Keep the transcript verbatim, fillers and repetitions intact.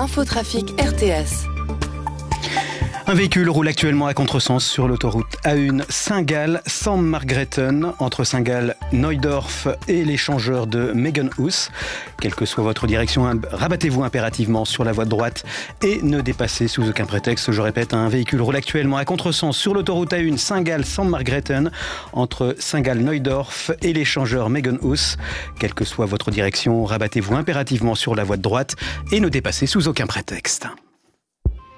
Infotrafic R T S. Un véhicule roule actuellement à contresens sur l'autoroute A un Saint-Gall-Saint-Margrethen, entre Saint-Gall-Neudorf et l'échangeur de Megenhus. Quelle que soit votre direction, rabattez-vous impérativement sur la voie de droite et ne dépassez sous aucun prétexte. Je répète, un véhicule roule actuellement à contresens sur l'autoroute A un Saint-Gall-Saint-Margrethen, entre Saint-Gall-Neudorf et l'échangeur Megenhus. Quelle que soit votre direction, rabattez-vous impérativement sur la voie de droite et ne dépassez sous aucun prétexte.